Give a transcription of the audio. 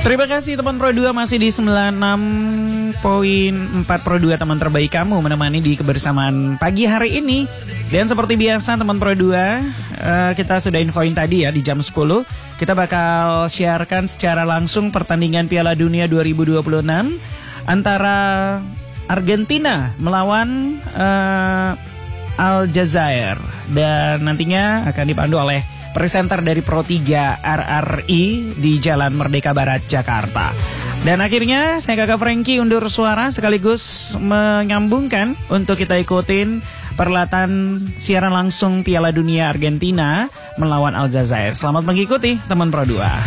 Terima kasih teman Pro 2 masih di 96.4 Pro 2, teman terbaik kamu menemani di kebersamaan pagi hari ini. Dan seperti biasa teman Pro 2, kita sudah infoin tadi ya di jam 10 kita bakal siarkan secara langsung pertandingan Piala Dunia 2026 antara Argentina melawan Aljazair, dan nantinya akan dipandu oleh presenter dari Pro 3 RRI di Jalan Merdeka Barat, Jakarta. Dan akhirnya saya Kakak Franky undur suara sekaligus menyambungkan untuk kita ikutin perhelatan siaran langsung Piala Dunia Argentina melawan Aljazair. Selamat mengikuti teman Pro 2.